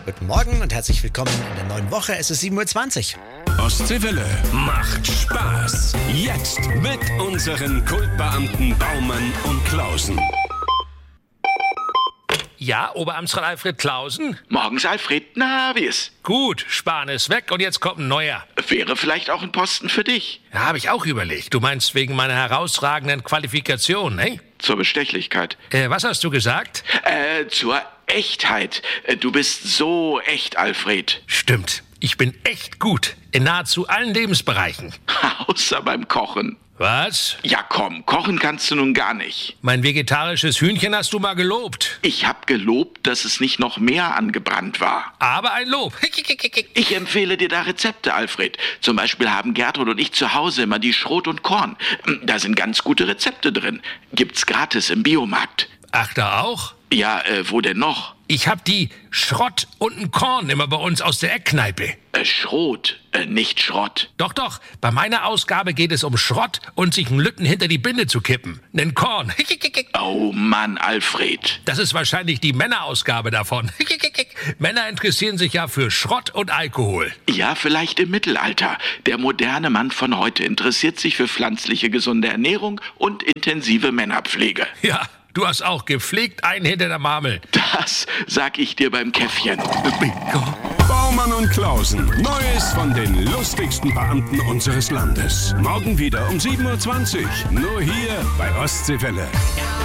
Guten Morgen und herzlich willkommen in der neuen Woche. Es ist 7:20 Uhr. Ostseewelle macht Spaß. Jetzt mit unseren Kultbeamten Baumann und Klausen. Ja, Oberamtsrat Alfred Klausen? Morgens, Alfred. Na, wie ist? Gut, Spahn ist weg und jetzt kommt ein neuer. Wäre vielleicht auch ein Posten für dich. Ja, habe ich auch überlegt. Du meinst wegen meiner herausragenden Qualifikation, ne? Zur Bestechlichkeit. Was hast du gesagt? Zur Echtheit. Du bist so echt, Alfred. Stimmt. Ich bin echt gut. In nahezu allen Lebensbereichen. Außer beim Kochen. Was? Ja komm, kochen kannst du nun gar nicht. Mein vegetarisches Hühnchen hast du mal gelobt. Ich hab gelobt, dass es nicht noch mehr angebrannt war. Aber ein Lob. Ich empfehle dir da Rezepte, Alfred. Zum Beispiel haben Gertrud und ich zu Hause immer die Schrot und Korn. Da sind ganz gute Rezepte drin. Gibt's gratis im Biomarkt. Ach, da auch? Ja, wo denn noch? Ich hab die Schrott und ein Korn immer bei uns aus der Eckkneipe. Schrot, nicht Schrott. Doch, bei meiner Ausgabe geht es um Schrott und sich einen Lütten hinter die Binde zu kippen. Nen Korn. Oh Mann, Alfred. Das ist wahrscheinlich die Männerausgabe davon. Männer interessieren sich ja für Schrott und Alkohol. Ja, vielleicht im Mittelalter. Der moderne Mann von heute interessiert sich für pflanzliche gesunde Ernährung und intensive Männerpflege. Ja, du hast auch gepflegt einen hinter der Marmel. Das sag ich dir beim Käffchen. Bingo. Baumann und Klausen. Neues von den lustigsten Beamten unseres Landes. Morgen wieder um 7:20 Uhr. Nur hier bei Ostseewelle.